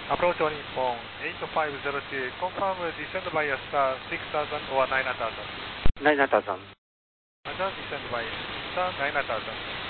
Approach on Nippon 8503, confirm descend by star 6000 or 9000. 9000. Descend by star 9000.